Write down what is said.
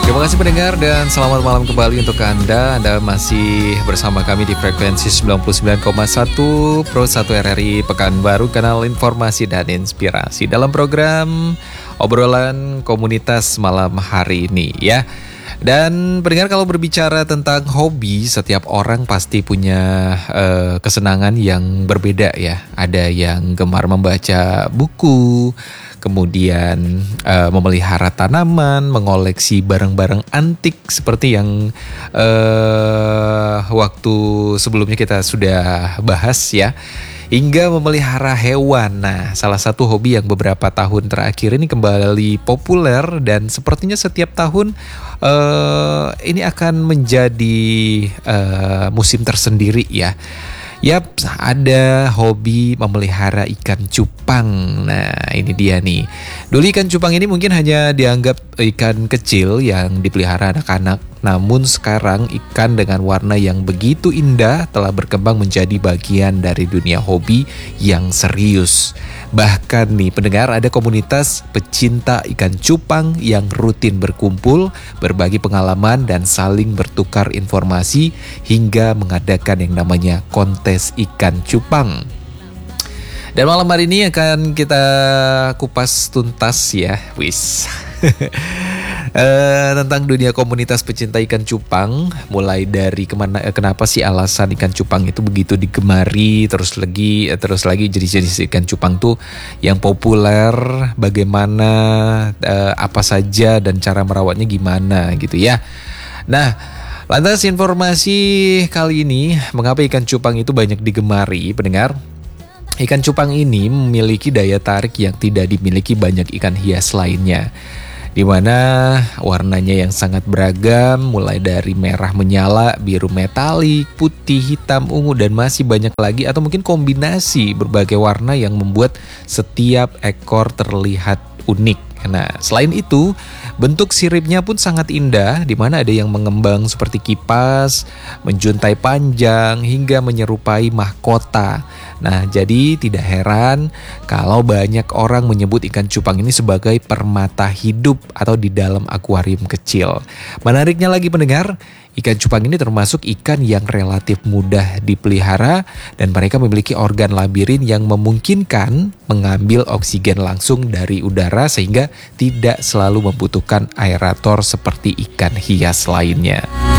Terima kasih pendengar dan selamat malam kembali untuk Anda. Anda masih bersama kami di frekuensi 99,1 Pro 1 RRI Pekanbaru, kanal informasi dan inspirasi dalam program obrolan komunitas malam hari ini ya. Dan pendengar, kalau berbicara tentang hobi, setiap orang pasti punya kesenangan yang berbeda ya. Ada yang gemar membaca buku, kemudian memelihara tanaman, mengoleksi barang-barang antik seperti yang waktu sebelumnya kita sudah bahas ya. Hingga memelihara hewan. Nah, salah satu hobi yang beberapa tahun terakhir ini kembali populer dan sepertinya setiap tahun ini akan menjadi musim tersendiri ya. Yap, ada hobi memelihara ikan cupang. Nah, ini dia nih. Dulu ikan cupang ini mungkin hanya dianggap ikan kecil yang dipelihara anak-anak. Namun sekarang ikan dengan warna yang begitu indah telah berkembang menjadi bagian dari dunia hobi yang serius. Bahkan nih pendengar, ada komunitas pecinta ikan cupang yang rutin berkumpul, berbagi pengalaman dan saling bertukar informasi hingga mengadakan yang namanya kontes ikan cupang. Dan malam hari ini akan kita kupas tuntas ya, tentang dunia komunitas pecinta ikan cupang, mulai dari kenapa sih alasan ikan cupang itu begitu digemari, terus lagi jenis-jenis ikan cupang tuh yang populer, bagaimana, apa saja dan cara merawatnya gimana gitu ya. Nah, lantas informasi kali ini, mengapa ikan cupang itu banyak digemari, pendengar? Ikan cupang ini memiliki daya tarik yang tidak dimiliki banyak ikan hias lainnya, di mana warnanya yang sangat beragam, mulai dari merah menyala, biru metalik, putih, hitam, ungu, dan masih banyak lagi, atau mungkin kombinasi berbagai warna yang membuat setiap ekor terlihat unik. Nah, selain itu, bentuk siripnya pun sangat indah, di mana ada yang mengembang seperti kipas, menjuntai panjang, hingga menyerupai mahkota. Nah, jadi tidak heran kalau banyak orang menyebut ikan cupang ini sebagai permata hidup atau di dalam akuarium kecil. Menariknya lagi pendengar, ikan cupang ini termasuk ikan yang relatif mudah dipelihara dan mereka memiliki organ labirin yang memungkinkan mengambil oksigen langsung dari udara sehingga tidak selalu membutuhkan aerator seperti ikan hias lainnya.